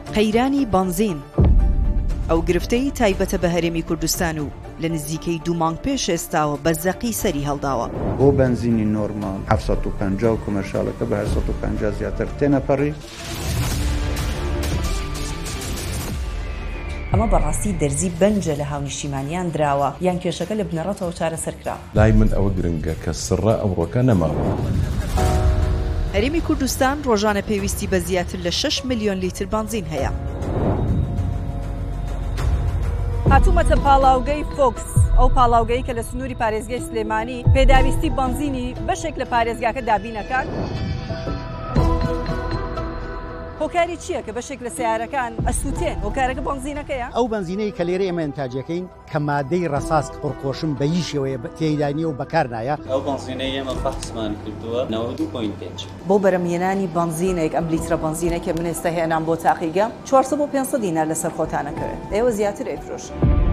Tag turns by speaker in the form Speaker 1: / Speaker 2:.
Speaker 1: قەیرانی بنزین ئەو گرفتەی تایبەتە بە هەرێمی کوردستان و لە نزیکەی 2 مانگ پێش ئێستاوە بە زەقی سەری هەڵداوە.
Speaker 2: بۆ بنزینی نۆرمال 750 و کۆمەرشالەکە بە 850 زیاتر تێنەپەڕی.
Speaker 1: ئەمە بەڕاستی دەرزی بەنجە لە هاونیشتیمانیان دراوە یان کێشەکە لە بنەڕەتەوە چارەسەرکرا.
Speaker 3: لای من ئەوە گرنگە کە سڕە ئەمڕۆکە نەماوە.
Speaker 1: هەرێمی کوردستان ڕۆژانە پێویستی بە زیاتر لە 6 ملیۆن لیتر بنزین هەیە. هاتوومەتە پاڵاوگەی فۆکس، ئەو پاڵاوگەی کە لە سنووری پارێزگای سلێمانی پێداویستی بنزینی بەشێک لە پارێزگاکە دابینەکان. هۆکاری چییە کە بەشێک لە سیارەکان ئەسووتێن؟ هۆکارەکە بنزینەکەیە؟
Speaker 4: ئەو بنزینەی کە لێرە ئێمە ئینتاجەکەین کە مادەی ڕەساس پڕخۆشم بە هیچ شێوەیە تێیدانیە و بەکار نایە.
Speaker 5: ئەو بنزینەی ئێمە بەحسمان کردووە 92.5
Speaker 1: بۆ بەرەمهێنانی بنزینێک ئەم لیترە بنزینێک کە من ئێستا هێنام بۆ تاقیگەم 400 بۆ 500 دینار لەسەر خۆتانەکەوێت. ئێوە زیاتر ئەیفرۆشن.